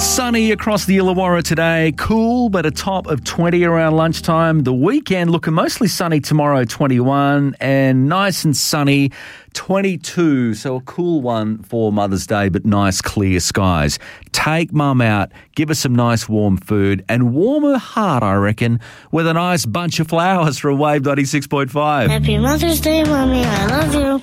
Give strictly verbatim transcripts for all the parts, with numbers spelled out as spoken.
Sunny across the Illawarra today. Cool, but a top of twenty around lunchtime. The weekend looking mostly sunny tomorrow, twenty-one, and nice and sunny, twenty-two. So a cool one for Mother's Day, but nice clear skies. Take Mum out, give her some nice warm food, and warm her heart, I reckon, with a nice bunch of flowers from Wave ninety-six point five. Happy Mother's Day, Mommy. I love you.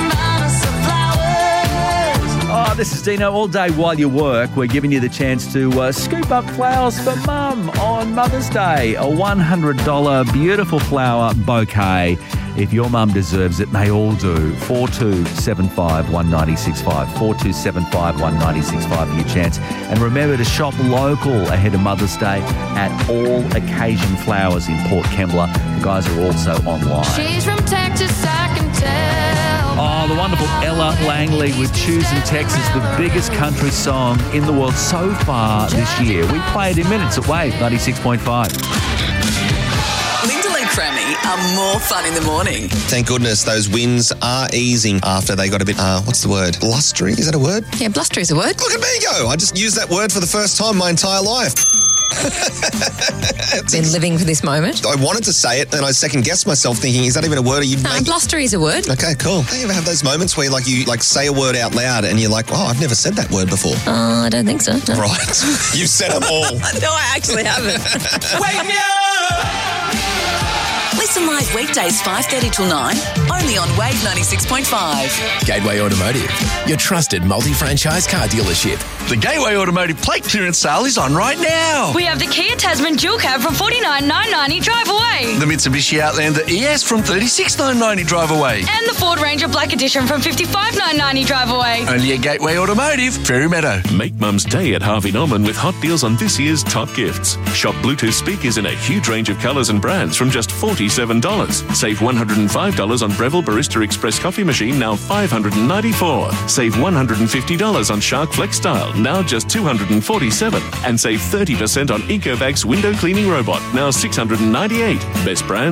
Oh, this is Dino. All day while you work, we're giving you the chance to uh, scoop up flowers for Mum on Mother's Day. A one hundred dollars beautiful flower bouquet. If your mum deserves it, they all do. four two seven five, one nine six five. four two seven five, one nine six five for your chance. And remember to shop local ahead of Mother's Day at All Occasion Flowers in Port Kembla. The guys are also online. She's from Texas, I can tell. Oh, the wonderful Ella Langley with Choosing Texas, the biggest country song in the world so far this year. We play it in minutes at Wave ninety-six point five. Linda and Crammy are more fun in the morning. Thank goodness those winds are easing after they got a bit, uh, what's the word? Blustery? Is that a word? Yeah, blustery is a word. Look at me go. I just used that word for the first time my entire life. Been living for this moment. I wanted to say it and I second guessed myself thinking, is that even a word? Are you No, making... blustery is a word. Okay, cool. Do you ever have those moments where like you like say a word out loud and you're like, oh, I've never said that word before? Oh, I don't think so. No. Right. You've said them all. No, I actually haven't. Wake me up! Listen live weekdays five thirty till nine, only on Wave ninety-six point five. Gateway Automotive, your trusted multi-franchise car dealership. The Gateway Automotive plate clearance sale is on right now. We have the Kia Tasman dual cab from forty-nine thousand nine hundred ninety drive away. The Mitsubishi Outlander E S from thirty-six thousand nine hundred ninety drive away. And the Ford Ranger Black Edition from fifty-five thousand nine hundred ninety drive away. Only at Gateway Automotive, Fairy Meadow. Make Mum's Day at Harvey Norman with hot deals on this year's top gifts. Shop Bluetooth speakers in a huge range of colours and brands from just forty-seven dollars. Save one hundred five dollars on Breville Barista Express coffee machine, now five hundred ninety-four dollars. Save one hundred fifty dollars on Shark Flex Style, now just two hundred forty-seven dollars. And save thirty percent on Ecovacs window cleaning robot, now six hundred ninety-eight dollars. Best brand.